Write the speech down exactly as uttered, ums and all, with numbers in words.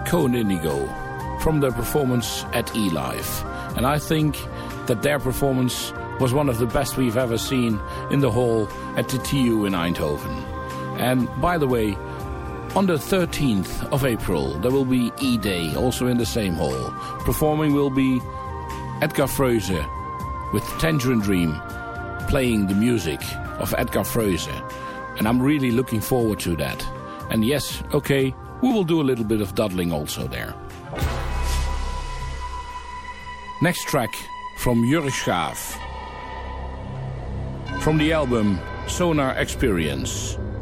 Cohen Indigo from their performance at E-Live. And I think that their performance was one of the best we've ever seen in the hall at the T U in Eindhoven. And by the way, on the thirteenth of April, there will be E-Day, also in the same hall. Performing will be Edgar Froese with Tangerine Dream, playing the music of Edgar Froese. And I'm really looking forward to that. And yes, okay, we will do a little bit of dawdling also there. Next track from Jurre Schaaf, from the album Sonar Experience.